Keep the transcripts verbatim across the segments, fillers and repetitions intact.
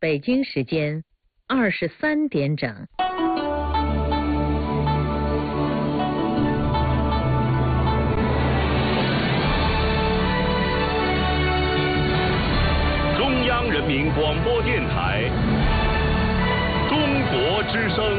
北京时间二十三点整。 中央人民广播电台中国之声。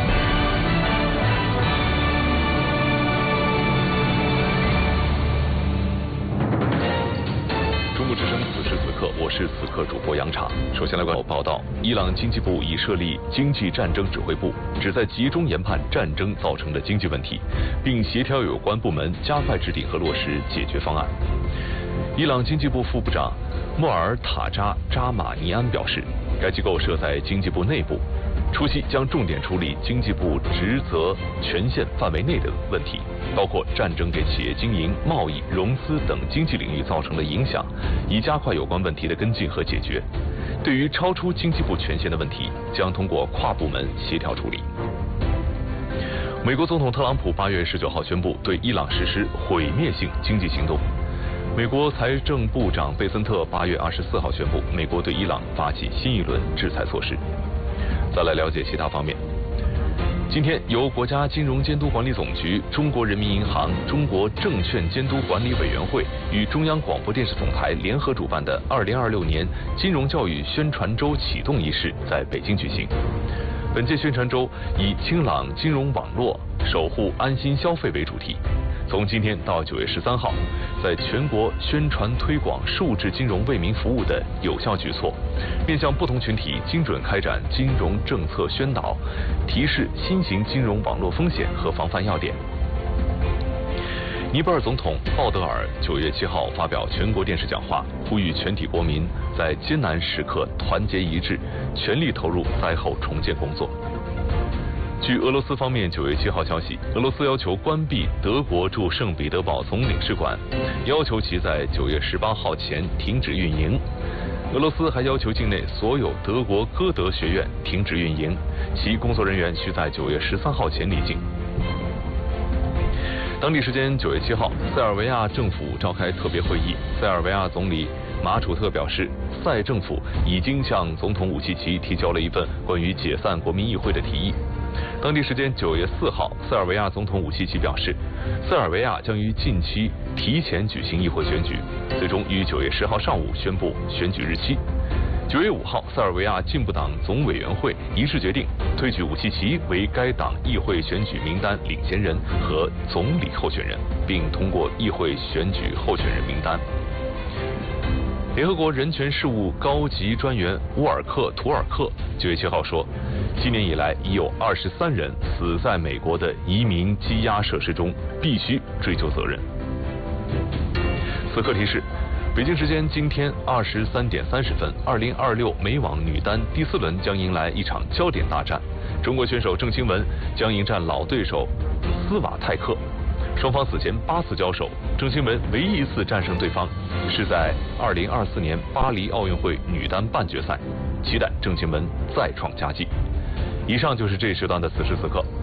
中国之声，此时此刻，我是此刻主播杨畅。首先来关注报道：伊朗经济部已设立经济战争指挥部，旨在集中研判战争造成的经济问题，并协调有关部门加快制定和落实解决方案。伊朗经济部副部长莫尔塔扎扎马尼安表示，该机构设在经济部内部，初期将重点处理经济部职责权限范围内的问题，包括战争给企业经营、贸易、融资等经济领域造成的影响，以加快有关问题的跟进和解决。对于超出经济部权限的问题，将通过跨部门协调处理。美国总统特朗普八月十九号宣布对伊朗实施毁灭性经济行动。美国财政部长贝森特八月二十四号宣布，美国对伊朗发起新一轮制裁措施。再来了解其他方面。今天，由国家金融监督管理总局、中国人民银行、中国证券监督管理委员会与中央广播电视总台联合主办的二零二六年金融教育宣传周启动仪式在北京举行。本届宣传周以“清朗金融网络，守护安心消费”为主题。从今天到九月十三号，在全国宣传推广数字金融为民服务的有效举措，面向不同群体精准开展金融政策宣导，提示新型金融网络风险和防范要点。尼泊尔总统鲍德尔九月七号发表全国电视讲话，呼吁全体国民在艰难时刻团结一致，全力投入灾后重建工作。据俄罗斯方面九月七号消息，俄罗斯要求关闭德国驻圣彼得堡总领事馆，要求其在九月十八号前停止运营。俄罗斯还要求境内所有德国歌德学院停止运营，其工作人员需在九月十三号前离境。当地时间九月七号，塞尔维亚政府召开特别会议，塞尔维亚总理马楚特表示，塞政府已经向总统武契奇提交了一份关于解散国民议会的提议。当地时间九月四号，塞尔维亚总统武契奇表示，塞尔维亚将于近期提前举行议会选举，最终于九月十号上午宣布选举日期。九月五号，塞尔维亚进步党总委员会一致决定推举武契奇为该党议会选举名单领衔人和总理候选人，并通过议会选举候选人名单。联合国人权事务高级专员乌尔克·图尔克九月七号说，今年以来已有二十三人死在美国的移民羁押设施中，必须追究责任。此刻提示：北京时间今天二十三点三十分，二零二六美网女单第四轮将迎来一场焦点大战，中国选手郑钦文将迎战老对手斯瓦泰克。双方此前八次交手，郑钦文唯一一次战胜对方是在二零二四年巴黎奥运会女单半决赛，期待郑钦文再创佳绩。以上就是这一时段的此时此刻。